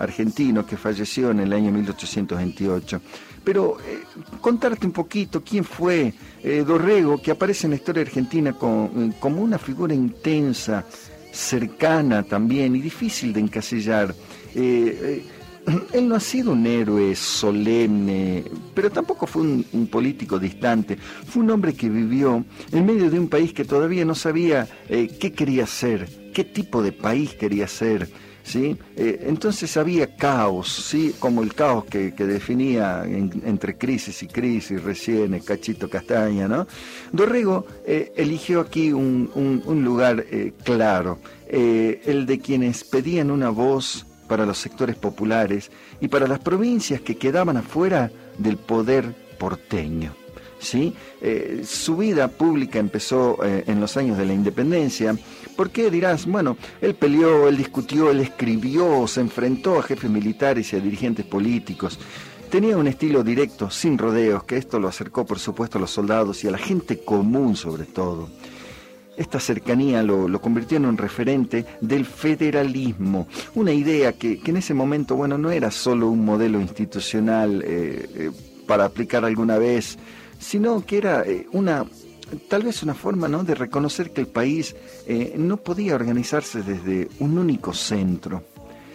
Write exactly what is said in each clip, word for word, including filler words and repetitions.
argentino que falleció en el año mil ochocientos veintiocho. Pero eh, contarte un poquito quién fue eh, Dorrego, que aparece en la historia argentina con, como una figura intensa, cercana también y difícil de encasillar. Eh, eh, él no ha sido un héroe solemne, pero tampoco fue un, un político distante. Fue un hombre que vivió en medio de un país que todavía no sabía eh, qué quería ser, qué tipo de país quería ser. ¿Sí? Eh, entonces había caos, ¿sí? Como el caos que, que definía en, entre crisis y crisis recién el Cachito Castaña, ¿no? Dorrego eh, eligió aquí un, un, un lugar eh, claro, eh, el de quienes pedían una voz para los sectores populares y para las provincias que quedaban afuera del poder porteño. ¿Sí? Eh, su vida pública empezó eh, en los años de la independencia. ¿Por qué? Dirás, bueno, él peleó, él discutió, él escribió, se enfrentó a jefes militares y a dirigentes políticos. Tenía un estilo directo, sin rodeos, que esto lo acercó, por supuesto, a los soldados y a la gente común sobre todo. Esta cercanía lo, lo convirtió en un referente del federalismo, una idea que, que en ese momento, bueno, no era solo un modelo institucional eh, eh, para aplicar alguna vez, sino que era eh, una, tal vez una forma, ¿no?, de reconocer que el país eh, no podía organizarse desde un único centro.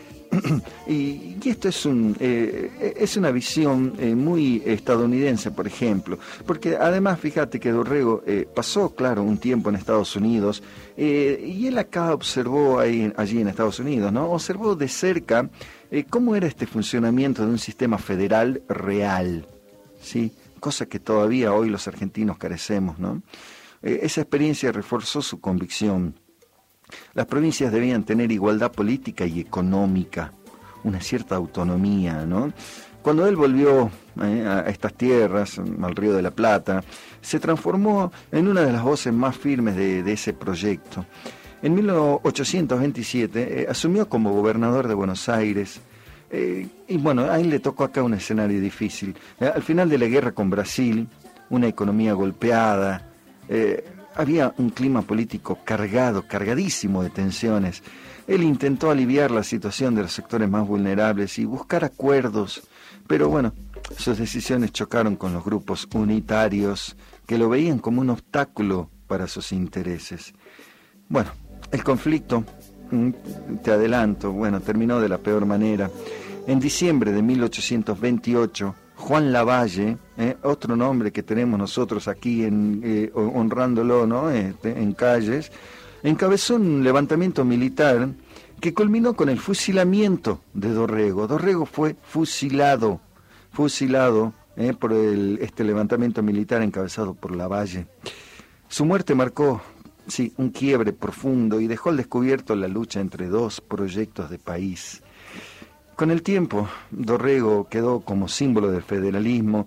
y, y esto es, un, eh, es una visión eh, muy estadounidense, por ejemplo, porque además fíjate que Dorrego eh, pasó, claro, un tiempo en Estados Unidos, eh, y él acá observó ahí, allí en Estados Unidos, ¿no?, observó de cerca eh, cómo era este funcionamiento de un sistema federal real, ¿sí?, cosa que todavía hoy los argentinos carecemos, ¿no? Eh, esa experiencia reforzó su convicción. Las provincias debían tener igualdad política y económica, una cierta autonomía, ¿no? Cuando él volvió eh, a estas tierras, al Río de la Plata, se transformó en una de las voces más firmes de, de ese proyecto. En mil ochocientos veintisiete eh, asumió como gobernador de Buenos Aires. Eh, y bueno, a él le tocó acá un escenario difícil. Eh, al final de la guerra con Brasil, una economía golpeada, eh, había un clima político cargado, cargadísimo de tensiones. Él intentó aliviar la situación de los sectores más vulnerables y buscar acuerdos, pero bueno, sus decisiones chocaron con los grupos unitarios que lo veían como un obstáculo para sus intereses. Bueno, el conflicto, te adelanto, bueno, terminó de la peor manera. En diciembre de mil ochocientos veintiocho, Juan Lavalle, eh, otro nombre que tenemos nosotros aquí en, eh, honrándolo, ¿no?, este, en calles, encabezó un levantamiento militar que culminó con el fusilamiento de Dorrego. Dorrego fue fusilado, fusilado eh, por el, este levantamiento militar encabezado por Lavalle. Su muerte marcó, sí, un quiebre profundo y dejó al descubierto la lucha entre dos proyectos de país. Con el tiempo, Dorrego quedó como símbolo del federalismo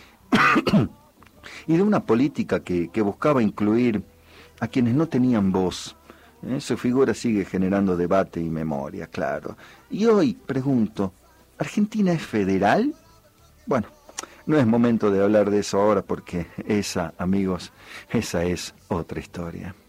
y de una política que, que buscaba incluir a quienes no tenían voz. ¿Eh? Su figura sigue generando debate y memoria, claro. Y hoy pregunto, ¿Argentina es federal? Bueno, no es momento de hablar de eso ahora porque esa, amigos, esa es otra historia.